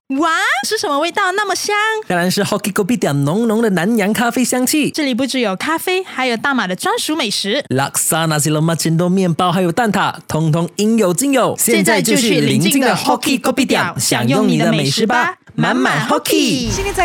哇，是什么味道那么香？ 当然是 Hoki Kopitiam 浓浓的南洋咖啡香气。 这里不只有咖啡，还有大马的专属美食， Laksa Nasi Lemak Cendol 面包还有蛋挞，通通应有尽有。 现在就去邻近的 Hoki Kopitiam 享用你的美食吧，满满 Hoki。 现在在